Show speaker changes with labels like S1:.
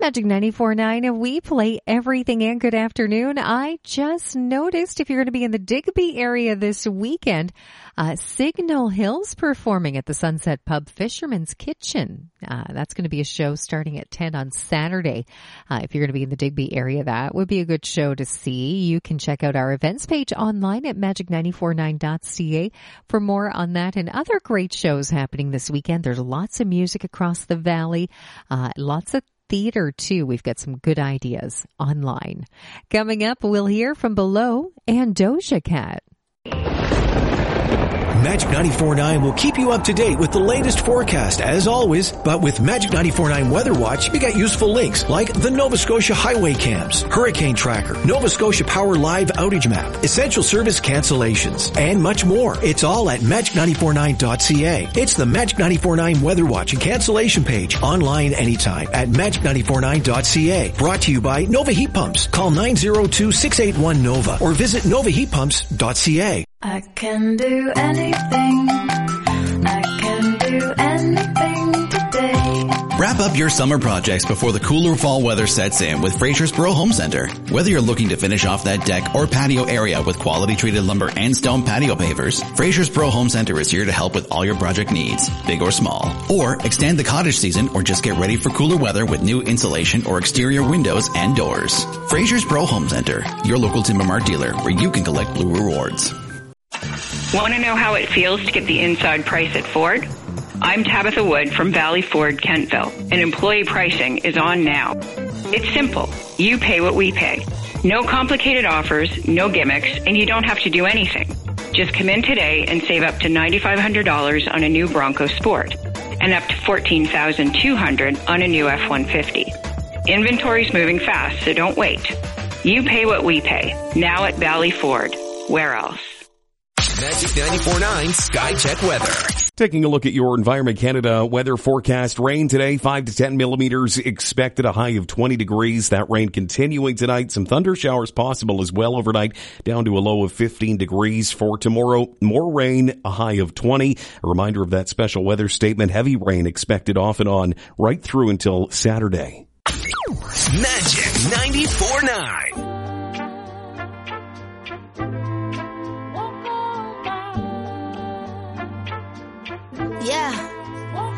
S1: Magic 94.9, we play everything, and good afternoon. I just noticed if you're going to be in the Digby area this weekend, Signal Hill's performing at the Sunset Pub Fisherman's Kitchen. That's going to be a show starting at 10 on Saturday. If you're going to be in the Digby area, that would be a good show to see. You can check out our events page online at magic949.ca for more on that and other great shows happening this weekend. There's lots of music across the valley, lots of theater too. We've got some good ideas online. Coming up, we'll hear from Below and Doja Cat.
S2: Magic 94.9 will keep you up to date with the latest forecast as always, but with Magic 94.9 Weather Watch, you get useful links like the Nova Scotia Highway Cams, Hurricane Tracker, Nova Scotia Power Live Outage Map, Essential Service Cancellations, and much more. It's all at magic949.ca. It's the Magic 94.9 Weather Watch and cancellation page online anytime at magic949.ca. Brought to you by Nova Heat Pumps. Call 902-681-NOVA or visit novaheatpumps.ca.
S3: I can do anything. I can do anything today.
S4: Wrap up your summer projects before the cooler fall weather sets in with Frasersboro Home Center. Whether you're looking to finish off that deck or patio area with quality treated lumber and stone patio pavers, Frasersboro Home Center is here to help with all your project needs, big or small. Or extend the cottage season or just get ready for cooler weather with new insulation or exterior windows and doors. Frasersboro Home Center, your local Timber Mart dealer where you can collect blue rewards.
S5: Want to know how it feels to get the inside price at Ford? I'm Tabitha Wood from Valley Ford, Kentville, and employee pricing is on now. It's simple. You pay what we pay. No complicated offers, no gimmicks, and you don't have to do anything. Just come in today and save up to $9,500 on a new Bronco Sport and up to $14,200 on a new F-150. Inventory's moving fast, so don't wait. You pay what we pay. Now at Valley Ford. Where else?
S2: Magic 94.9 Sky Check Weather.
S6: Taking a look at your Environment Canada weather forecast. Rain today, 5 to 10 millimeters expected, a high of 20 degrees. That rain continuing tonight. Some thunder showers possible as well overnight, down to a low of 15 degrees. For tomorrow, more rain, a high of 20. A reminder of that special weather statement. Heavy rain expected off and on right through until Saturday.
S2: Magic 94.9.